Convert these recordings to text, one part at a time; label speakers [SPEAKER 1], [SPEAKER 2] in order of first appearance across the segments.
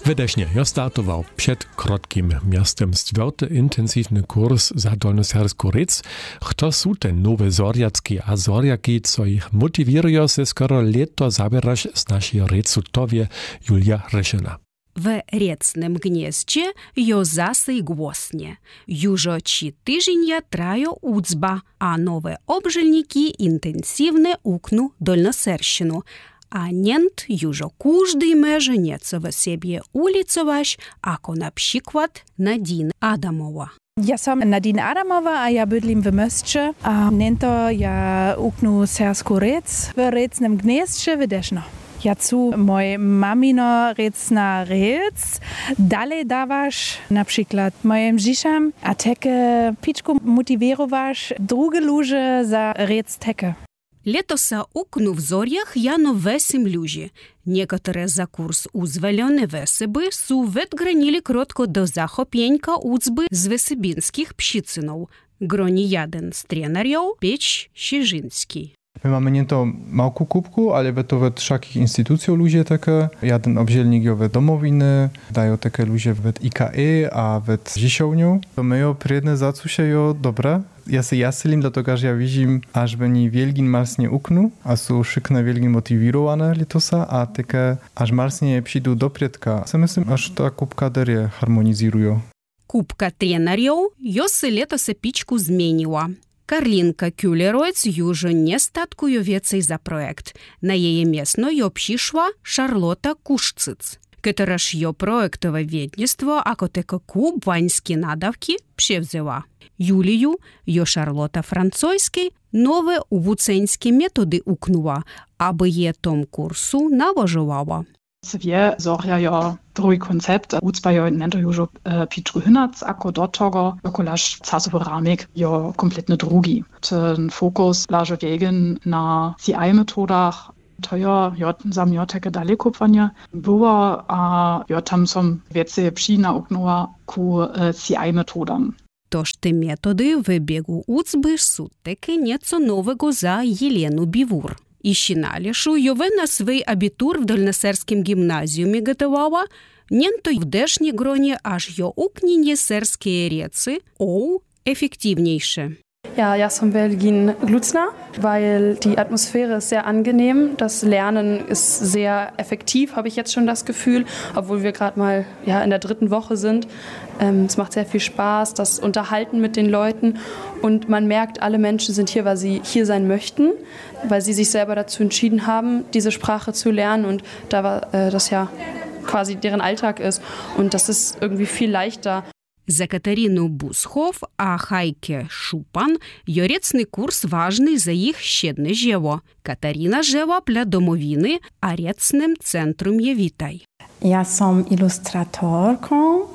[SPEAKER 1] Wydeśnie ja startował przed krótkim miastem czwarty intensywny kurs za dolnosersku rec. Kto są te nowe zoriacki a zoriaki, co ich motiwirują se skoro leto zabierać z naszej recu towie Julia Ryszyna.
[SPEAKER 2] W Recnym Gnieździe jo zasej głosnie. Jużo 3 tygodnie trają udzba, a nowe obżelniki intensywne uknu dolnoserщину. A nient jużo każdy może nieco w siebie ulicować, ako na przykład Nadine Adamowa.
[SPEAKER 3] Ja sam Nadine Adamowa, a ja bydlim w Mostce, a nento ja uknu sersku rec w Recnym Gnieździe w Deszno. Ja cu moj mamino recna rec dalej dawasz na przykład moim dziszam, a teke piczku motiwirowasz drugie ludzie za rec teke.
[SPEAKER 2] Летоса укну в зорях яно 8 люжі. Некоторе за курс узвалені весиби су ветгранілі кротко до захопєнька уцби з весибінських пшіцинов. Гроні яден з тренарів Печ Щежинський.
[SPEAKER 4] My mamy nie to małku kubku, ale to we wszakich instytucjach ludzie takie. Jeden obzielnik jo we domowiny, dają takie ludzie we IKE, a we dziesiątniu. To my jo priedne zacu się jo dobre. Ja se jaselim, dlatego że ja widzim, aż będą wielgin marsnie uknu, a są szykne wielgin motiwirowane litosa, a takie aż marsnie przyjdą do priedka. Ja myślę, aż ta kubka derie harmonizują.
[SPEAKER 2] Kubka тренерів йоси летоса пічку змінила. Карлінка Кюлероць южо не статкує віцей за проект. На її місно й обшішла Шарлота Кушциц. Котора ж йо проектове відніство, а котека куб ванські надавки převzela. Юлію йо Шарлота Францойський нове увуценські методи укнула, аби є том курсу навожувала.
[SPEAKER 5] Wir sorgen ja drugi koncept. Ucba jo nento južo pičku hynac, ako do togo okolaž casoveramik jo kompletne drugi. Ten fokus laže wegen na CI-metodach. To jo sam jo teke daleko panje było, a jo tam som wiece przyjna uknua ku CI-metodam.
[SPEAKER 2] Тож ті методи в біegu уцби суть таки nieco nowego za Jelenę Biwur. I Sinališu jove na svoj abitur w dolnoserskim gimnazjumie готувала, niento w desznie gronie aż jo uknienie serskie recy o efektywniejsze.
[SPEAKER 6] Ja som Belgin Glutzner, weil die Atmosphäre ist sehr angenehm. Das Lernen ist sehr effektiv, habe ich jetzt schon das Gefühl, obwohl wir gerade mal in der 3. Woche sind. Es macht sehr viel Spaß, das Unterhalten mit den Leuten und man merkt, alle Menschen sind hier, weil sie hier sein möchten, weil sie sich selber dazu entschieden haben, diese Sprache zu lernen und da das ja quasi deren Alltag ist und das ist irgendwie viel leichter.
[SPEAKER 2] За Катерину Бусхов, а Хайке Шупан, йорецний курс важний за їх щедне жево. Катерина жева пля домовіни, а рецним центром є вітай.
[SPEAKER 7] Ja som ilustratorką,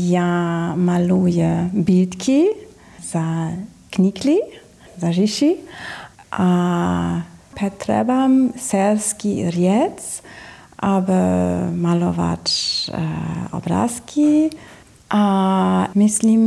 [SPEAKER 7] ja maluję bildki za knikli, za Žiši, a potrzebam serski riec, aby malować obrazki. A myslím,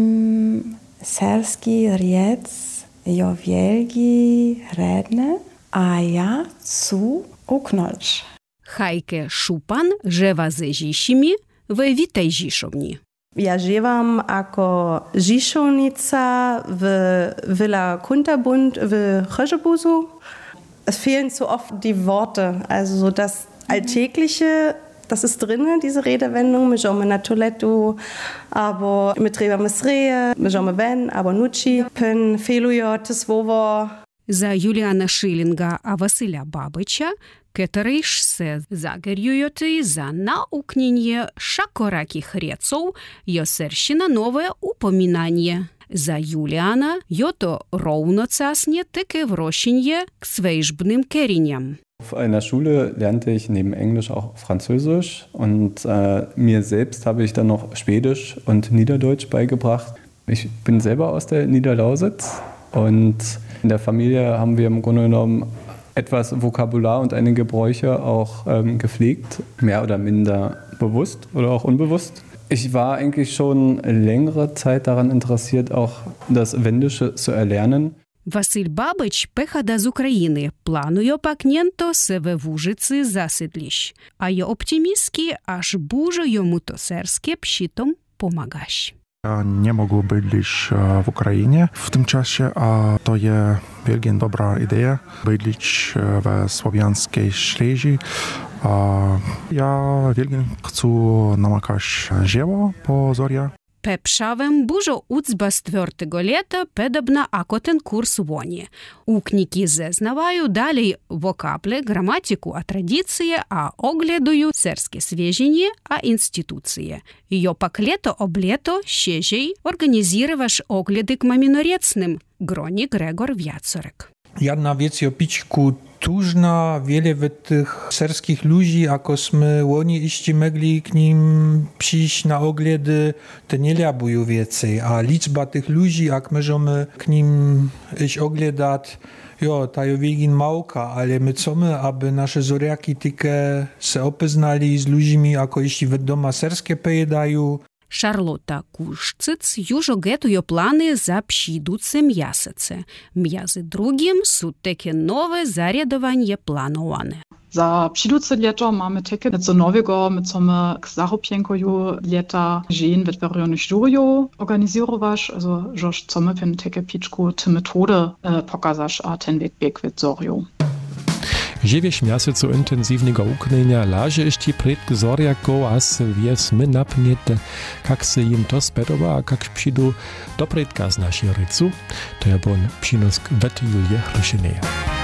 [SPEAKER 7] serski riec jo wielgi redne, a ja cu uknąć.
[SPEAKER 2] Хайке Шупан жева ze Žišimi w Witaj Žišovni.
[SPEAKER 8] Ja żywam jako Žišovnica w Villa Kunterbund w Chöschebusu. Es fehlen so oft die Worte, also so das Alltägliche. Das ist drin, diese Redewendung. My żomy na toaletu, albo my trebamy sreje, my żomy ven, albo nuci. Pen felujo te słowo.
[SPEAKER 2] За Юліана Шилінга а Василя Бабича, котрий ж се загерюють за наукнення шакораких рецов, йосерщина нове упомінання. За Юліана йото ровноцасне таке врощення к свейжбним керінням.
[SPEAKER 9] Auf einer Schule lernte ich neben Englisch auch Französisch und mir selbst habe ich dann noch Schwedisch und Niederdeutsch beigebracht. Ich bin selber aus der Niederlausitz und in der Familie haben wir im Grunde genommen etwas Vokabular und einige Bräuche auch gepflegt, mehr oder minder bewusst oder auch unbewusst. Ich war eigentlich schon längere Zeit daran interessiert, auch das Wendische zu erlernen.
[SPEAKER 2] Василь Бабич пехада з України, планує пакнєнто себе в Ужиці засидліщ, а є оптимістки, аж бужо йому то серське пщитом помагаш.
[SPEAKER 10] Ja nie mogę bydlić w Ukrainie w tym czasie, a to jest wielkie dobra idea bydlić we słowiańskiej Ślezii. Ja wielkie chcę namakać dzieło po Zoria.
[SPEAKER 2] Пепшавем бужо уцба з 4 літа педобна акотен курс воні. Укніки зезнаваю далі вокабле, граматику, а традиції, а оглядую серське свежіння, а інституції. Йо пак лето об лето щежей організіруваш огляди к мамінорецним, гроні Gregor Wiacorek.
[SPEAKER 11] Jedna wiec o pićku tużna, wiele w tych serskich ludzi, jakosmy oni iście mogli k nim przyjść na ogledy, to nie liabują więcej, a liczba tych ludzi, jak możemy k nim iść ogledać, jo, ta je wiegin małka, ale my chcemy, aby nasze zoriaki tylko se opeznali z ludźmi, jako jeśli w doma serskie pojedają.
[SPEAKER 2] Шарлота Кушциц южо гетує плани за пшідуце м'ясице. М'язи другим су таке нове зарядування плановане.
[SPEAKER 5] Za přiduce ljeto mamy také něco novego, my chceme k zaropienkoju leta žen v verjoniš žurju organizirovaš, also žož chceme pen také pičku te metode pokazaš a ten weg bieg v zorju.
[SPEAKER 1] Dziewięć miesięcy intensywnego uknienia laże jeszcze przed Zoriaką, a se wies my napniete, jak se im to spedowa, a jak przyjdą do predka z naszej rycu, to je bon przynosk wet Julie Hryszynej.